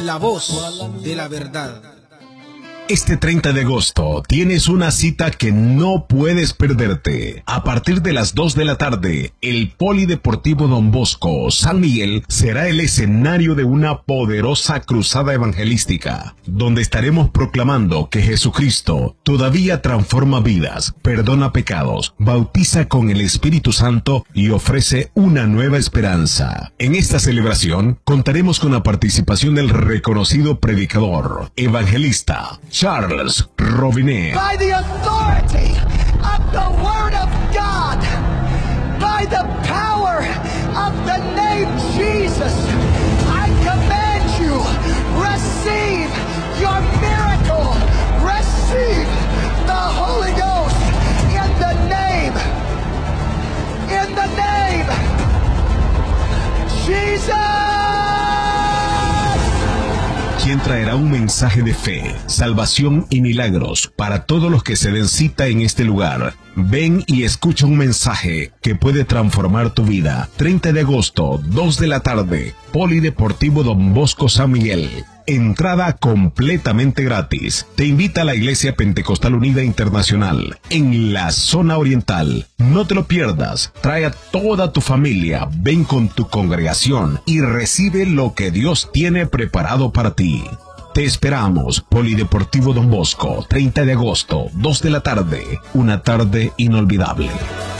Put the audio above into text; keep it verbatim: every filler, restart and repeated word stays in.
la voz de la verdad. Este treinta de agosto tienes una cita que no puedes perderte. A partir de las dos de la tarde, el Polideportivo Don Bosco San Miguel será el escenario de una poderosa cruzada evangelística, donde estaremos proclamando que Jesucristo todavía transforma vidas, perdona pecados, bautiza con el Espíritu Santo y ofrece una nueva esperanza. En esta celebración contaremos con la participación del reconocido predicador, evangelista Charles Robinet. By the authority of the Word of God, by the power of the name Jesus, I command you, receive your miracle, receive the Holy Ghost in the name, in the name, Jesus. Quien traerá un mensaje de fe, salvación y milagros para todos los que se den cita en este lugar. Ven y escucha un mensaje que puede transformar tu vida. treinta de agosto, dos de la tarde, Polideportivo Don Bosco San Miguel. Entrada completamente gratis. Te invita a la Iglesia Pentecostal Unida Internacional en la zona oriental. No te lo pierdas. Trae a toda tu familia. Ven con tu congregación y recibe lo que Dios tiene preparado para ti. Te esperamos. Polideportivo Don Bosco, treinta de agosto, dos de la tarde. Una tarde inolvidable.